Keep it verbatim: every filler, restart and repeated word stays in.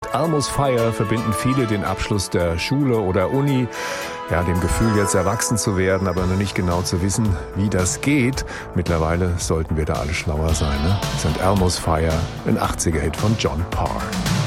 Mit Elmo's Fire verbinden viele den Abschluss der Schule oder Uni, ja, dem Gefühl, jetzt erwachsen zu werden, aber noch nicht genau zu wissen, wie das geht. Mittlerweile sollten wir da alle schlauer sein, ne? Saint Elmo's Fire, ein achtziger Hit von John Parr.